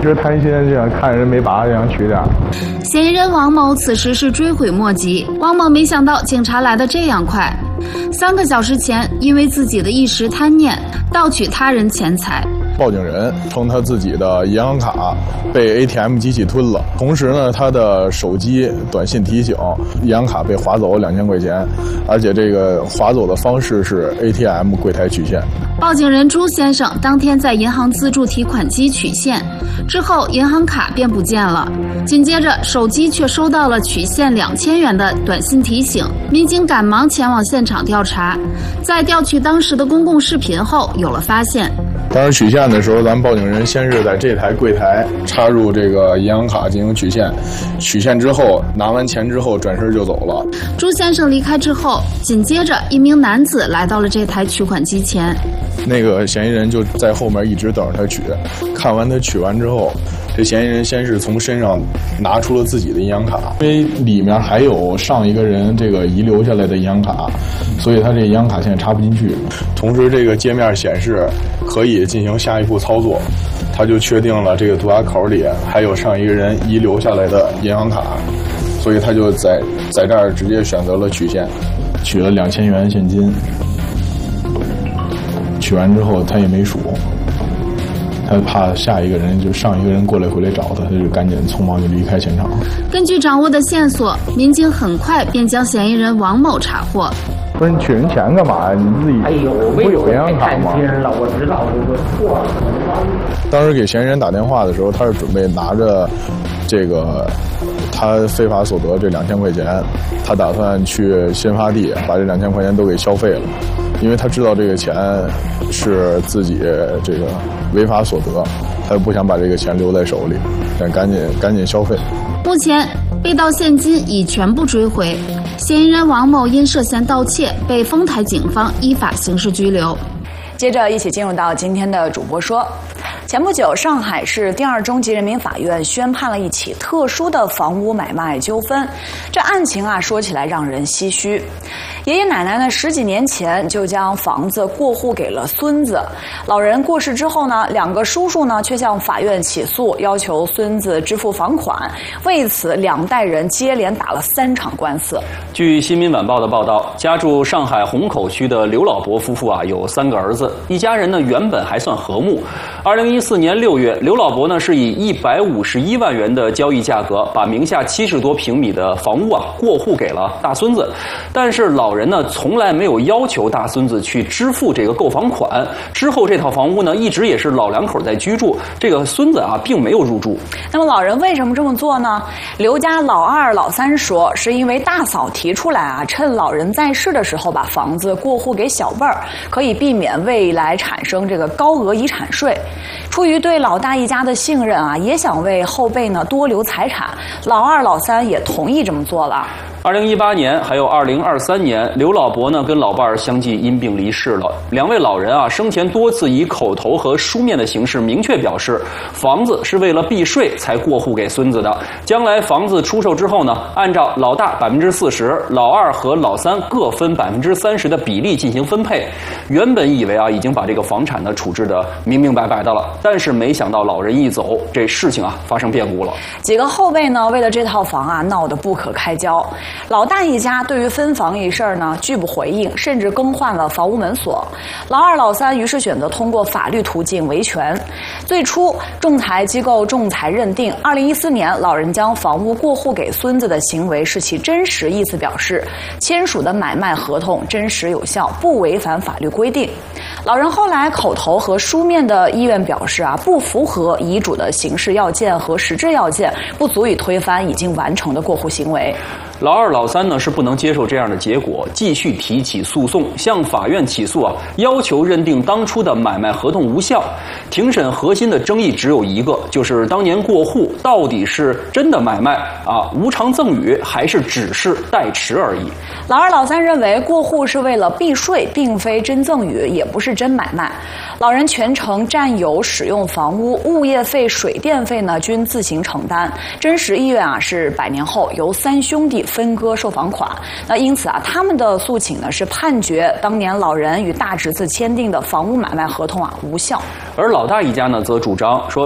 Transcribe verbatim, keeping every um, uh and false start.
直贪心，就想看人没拔就想取点。 嫌疑人王某此时是追悔莫及，王某没想到警察来得这样快。三个小时前，因为自己的一时贪念，盗取他人钱财。 报警人称他自己的银行卡被 A T M 机器吞了，同时呢，他的手机短信提醒银行卡被划走两千块钱，而且这个划走的方式是 A T M 柜台取现。 报警人朱先生当天在银行自助提款机取现，之后银行卡便不见了，紧接着手机却收到了取现两千元的短信提醒。民警赶忙前往现场调查，在调取当时的公共视频后有了发现。 当时取现的时候，咱们报警人先是在这台柜台插入这个银行卡进行取现，取现之后拿完钱之后转身就走了。 朱先生离开之后，紧接着一名男子来到了这台取款机前， 那个嫌疑人就在后面一直等着他取，看完他取完之后，这嫌疑人先是从身上拿出了自己的银行卡，因为里面还有上一个人这个遗留下来的银行卡，所以他这银行卡现在插不进去。同时这个界面显示可以进行下一步操作，他就确定了这个读卡口里还有上一个人遗留下来的银行卡，所以他就在在这儿直接选择了取现，取了两千元现金。取完之后他也没数，他怕下一个人就上一个人过来回来找他，他就赶紧匆忙就离开现场。 根据掌握的线索，民警很快便将嫌疑人王某查获。 不是你取人钱干嘛呀？你自己不有银行卡吗？ 我知道我错了。 当时给嫌疑人打电话的时候，他是准备拿着这个他非法所得这两千块钱，他打算去新发地把这两千块钱都给消费了，因为他知道这个钱是自己这个违法所得，他又不想把这个钱留在手里，想赶紧赶紧消费。 目前被盗现金已全部追回，嫌疑人王某因涉嫌盗窃被丰台警方依法刑事拘留。 接着一起进入到今天的主播说。前不久，上海市第二中级人民法院宣判了一起特殊的房屋买卖纠纷。这案情啊，说起来让人唏嘘。爷爷奶奶呢，十几年前就将房子过户给了孙子。老人过世之后呢，两个叔叔呢却向法院起诉，要求孙子支付房款。为此，两代人接连打了三场官司。 据《新民晚报》的报道，家住上海虹口区的刘老伯夫妇啊，有三个儿子，一家人呢原本还算和睦。二零一四年六月，刘老伯呢是以一百五十一万元的交易价格，把名下七十多平米的房屋啊过户给了大孙子。但是老人呢从来没有要求大孙子去支付这个购房款。之后这套房屋呢一直也是老两口在居住，这个孙子啊并没有入住。 那么老人为什么这么做呢？刘家老二、老三说，是因为大嫂提出来啊，趁老人在世的时候把房子过户给小辈儿，可以避免未来产生这个高额遗产税。出于对老大一家的信任啊，也想为后辈呢多留财产，老二、老三也同意这么做了。 二零一八年还有二零二三年，刘老伯呢跟老伴儿相继因病离世了。两位老人啊生前多次以口头和书面的形式明确表示，房子是为了避税才过户给孙子的。将来房子出售之后呢，按照老大百分之四十，老二和老三各分百分之三十的比例进行分配。原本以为啊已经把这个房产呢处置的明明白白的了，但是没想到老人一走，这事情啊发生变故了。 几个后辈呢为了这套房啊闹得不可开交。老大一家对于分房一事呢拒不回应，甚至更换了房屋门锁。老二、老三于是选择通过法律途径维权。最初，仲裁机构仲裁认定，二零一四年老人将房屋过户给孙子的行为是其真实意思表示，签署的买卖合同真实有效，不违反法律规定。老人后来口头和书面的意愿表示啊，不符合遗嘱的形式要件和实质要件，不足以推翻已经完成的过户行为。 老二、老三呢是不能接受这样的结果，继续提起诉讼，向法院起诉啊，要求认定当初的买卖合同无效。庭审核心的争议只有一个，就是当年过户到底是真的买卖啊，无偿赠与，还是只是代持而已。 老二、老三认为过户是为了避税，并非真赠与，也不是真买卖。老人全程占有使用房屋，物业费、水电费呢均自行承担。真实意愿啊是百年后由三兄弟分割售房款。那因此啊，他们的诉请呢是判决当年老人与大侄子签订的房屋买卖合同啊无效。 而老大一家呢则主张说，